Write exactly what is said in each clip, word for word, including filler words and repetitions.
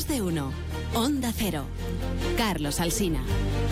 Más de uno. Onda Cero. Carlos Alsina.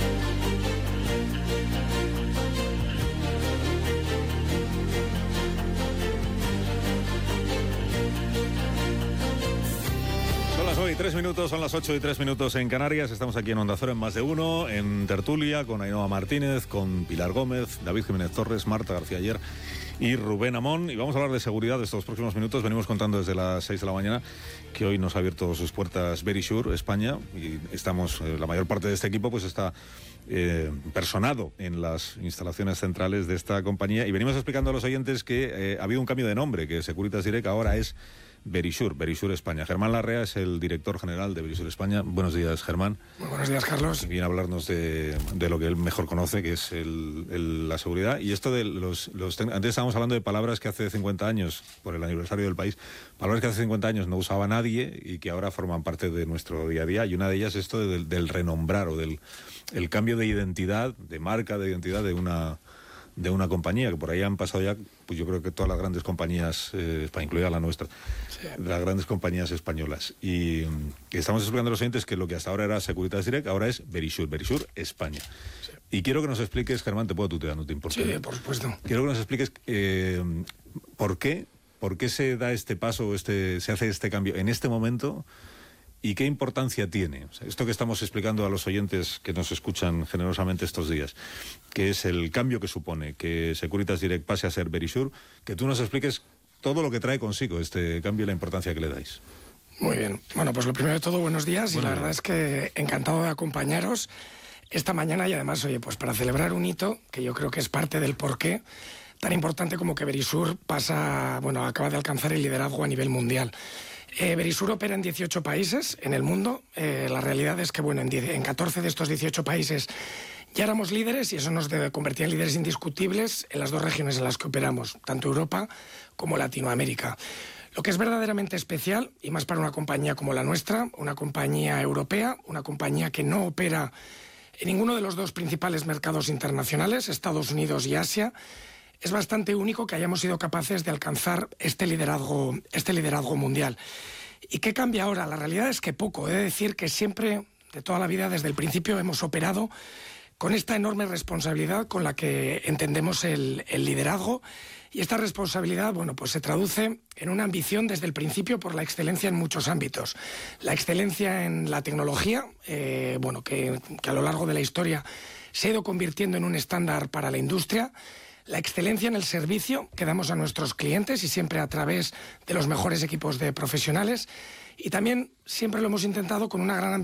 Son las nueve y tres minutos, son las ocho y tres minutos en Canarias. Estamos aquí en Onda Cero en Más de Uno, en tertulia con Ainhoa Martínez, con Pilar Gómez, David Jiménez Torres, Marta García Ayer y Rubén Amón. Y vamos a hablar de seguridad estos próximos minutos. Venimos contando desde las seis de la mañana que hoy nos ha abierto sus puertas Verisure España, y estamos, eh, la mayor parte de este equipo pues está eh, personado en las instalaciones centrales de esta compañía, y venimos explicando a los oyentes que eh, ha habido un cambio de nombre, que Securitas Direct ahora es Verisure, Verisure España. Germán Larrea es el director general de Verisure España. Buenos días, Germán. Muy buenos días, Carlos. Viene a hablarnos de, de lo que él mejor conoce, que es el, el, la seguridad. Y esto de los, los... Antes estábamos hablando de palabras que hace cincuenta años, por el aniversario del país, palabras que hace cincuenta años no usaba nadie y que ahora forman parte de nuestro día a día. Y una de ellas es esto del, del renombrar o del el cambio de identidad, de marca, de identidad de una... de una compañía, que por ahí han pasado ya, pues yo creo que todas las grandes compañías, eh, incluida la nuestra, sí, las grandes compañías españolas. Y, y estamos explicando a los oyentes que lo que hasta ahora era Securitas Direct, ahora es Verisure, Verisure España. Sí. Y quiero que nos expliques, Germán, te puedo tutear, no te importa. Sí, por supuesto. Quiero que nos expliques eh, por qué, por qué se da este paso, este, se hace este cambio en este momento. ¿Y qué importancia tiene? O sea, esto que estamos explicando a los oyentes que nos escuchan generosamente estos días, que es el cambio que supone que Securitas Direct pase a ser Verisure, que tú nos expliques todo lo que trae consigo este cambio y la importancia que le dais. Muy bien. Bueno, pues lo primero de todo, buenos días. Bueno, y la verdad es que encantado de acompañaros esta mañana, y además, oye, pues para celebrar un hito que yo creo que es parte del porqué tan importante como que Verisure pasa, bueno, acaba de alcanzar el liderazgo a nivel mundial. Eh, Verisure opera en dieciocho países en el mundo. Eh, la realidad es que, bueno, en, diez, en catorce de estos dieciocho países ya éramos líderes, y eso nos debe convertir en líderes indiscutibles en las dos regiones en las que operamos, tanto Europa como Latinoamérica. Lo que es verdaderamente especial, y más para una compañía como la nuestra, una compañía europea, una compañía que no opera en ninguno de los dos principales mercados internacionales, Estados Unidos y Asia, es bastante único que hayamos sido capaces de alcanzar este liderazgo, este liderazgo mundial. ¿Y qué cambia ahora? La realidad es que poco. He de decir que siempre, de toda la vida, desde el principio, hemos operado con esta enorme responsabilidad con la que entendemos el, el liderazgo. Y esta responsabilidad, bueno, pues se traduce en una ambición desde el principio por la excelencia en muchos ámbitos. La excelencia en la tecnología, eh, bueno, que, que a lo largo de la historia se ha ido convirtiendo en un estándar para la industria. La excelencia en el servicio que damos a nuestros clientes, y siempre a través de los mejores equipos de profesionales. Y también siempre lo hemos intentado con una gran